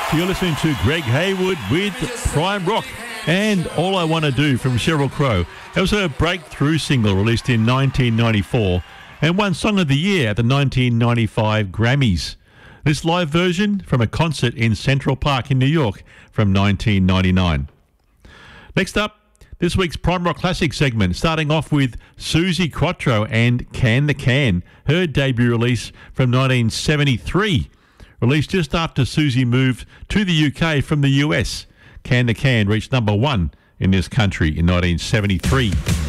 You're listening to Greg Hayward with Prime Rock and All I Want to Do from Sheryl Crow. It was her breakthrough single released in 1994 and won Song of the Year at the 1995 Grammys. This live version from a concert in Central Park in New York from 1999. Next up, this week's Prime Rock Classic segment, starting off with Suzi Quatro and Can the Can, her debut release from 1973. Released just after Suzi moved to the UK from the US. Can the Can reached number 1 in this country in 1973.